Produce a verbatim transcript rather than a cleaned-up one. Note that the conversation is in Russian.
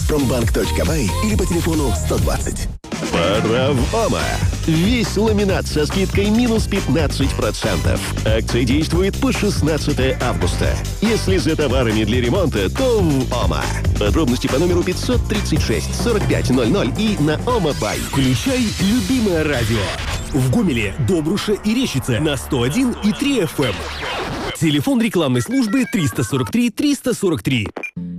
газпромбанк точка бай или по телефону сто двадцать. Пора в Ома. Весь ламинат со скидкой минус пятнадцать процентов. Акция действует по шестнадцатое августа. Если за товарами для ремонта, то в Ома. Подробности по номеру пятьсот тридцать шесть сорок пять ноль ноль и на Ома Бай. Включай любимое радио. В Гомеле, Добруше и Рещице на сто один и три эф эм. Телефон рекламной службы триста сорок три триста сорок три.